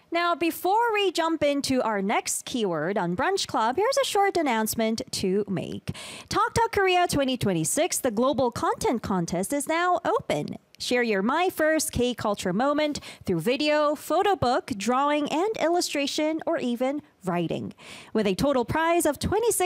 Now, before we jump into our next keyword on Brunch Club, here's a short announcement to make. Talk Talk Korea 2026, the Global Content Contest, is now open. Share your My First K-Culture moment through video, photo book, drawing, and illustration, or even writing. With a total prize of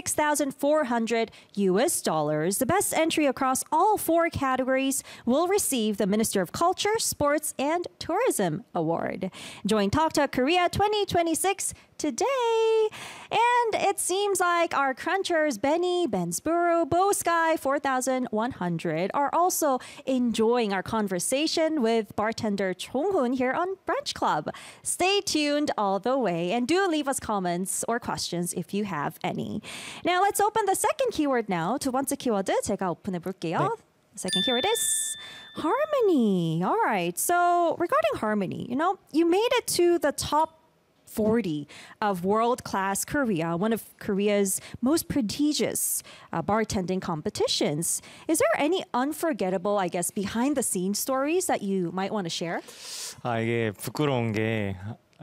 $26,400, the best entry across all 4 categories will receive the Minister of Culture, Sports, and Tourism Award. Join Talk Talk Korea 2026 today. And it seems like our crunchers Benny, Bensburo, Bo Sky 4100 are also enjoying our conversation with bartender Chong-hoon here on Brunch Club. Stay tuned all the way and do leave us comments or questions if you have any. Now let's open the second keyword now. 두 번째 키워드 제가 오픈해 볼게요. 네. The second keyword is harmony. All right. So regarding harmony, you made it to the top 40 of World Class Korea, one of Korea's most prestigious bartending competitions. Is there any unforgettable, I guess, behind the scenes stories that you might want to share? 이게 부끄러운 게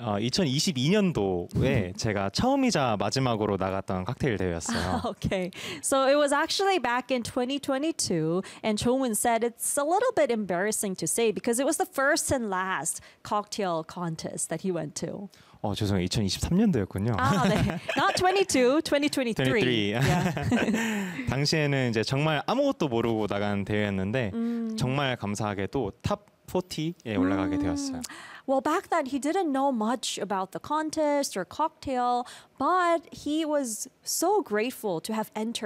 2022년도에 제가 처음이자 마지막으로 나갔던 칵테일 대회였어요. Okay, so it was actually back in 2022, and Chong-hoon said it's a little bit embarrassing to say because it was the first and last cocktail contest that he went to. 죄송해요. 2023년도였군요. 네. Not 22, 2023. 23. Yeah. 당시에는 이제 정말 아무것도 모르고 나간 대회였는데 정말 감사하게도 탑 40에 올라가게 되었어요. Well, back then, he didn't know much about the contest or cocktail, but he was so grateful to have entered